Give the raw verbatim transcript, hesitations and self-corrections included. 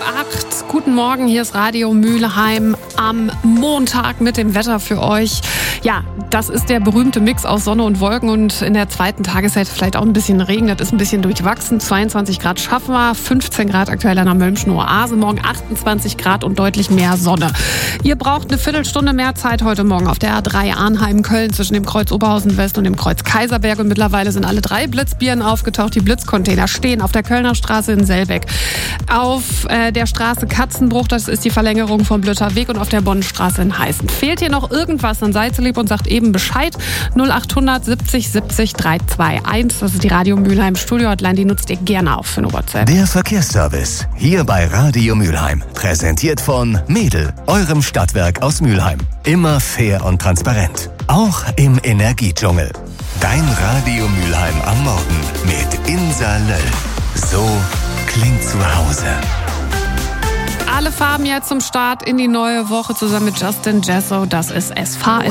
acht. Guten Morgen, hier ist Radio Mülheim am Montag mit dem Wetter für euch. Ja, das ist der berühmte Mix aus Sonne und Wolken und in der zweiten Tageshälfte vielleicht auch ein bisschen Regen. Das ist ein bisschen durchwachsen. zweiundzwanzig Grad schaffen wir, fünfzehn Grad aktuell an der Mölmschen Oase. Morgen achtundzwanzig Grad und deutlich mehr Sonne. Ihr braucht eine Viertelstunde mehr Zeit heute Morgen auf der A drei Arnheim-Köln zwischen dem Kreuz Oberhausen West und dem Kreuz Kaiserberg. Und mittlerweile sind alle drei Blitzbieren aufgetaucht. Die Blitzcontainer stehen auf der Kölner Straße in Selbeck, auf äh, der Straße Katzenbruch, das ist die Verlängerung vom Blötter Weg, und auf der Bonnenstraße in Heißen. Fehlt hier noch irgendwas, dann seid so lieb und sagt eben Bescheid. null acht hundert siebzig siebzig dreihunderteinundzwanzig. Das ist die Radio Mülheim Studio Hotline, die nutzt ihr gerne auf für eine WhatsApp. Der Verkehrsservice hier bei Radio Mülheim. Präsentiert von Mädel, eurem Stadtwerk aus Mülheim. Immer fair und transparent. Auch im Energiedschungel. Dein Radio Mülheim am Morgen mit Insa Löll. So klingt zu Hause. Alle Farben jetzt zum Start in die neue Woche zusammen mit Justin Jesso. Das ist S V S.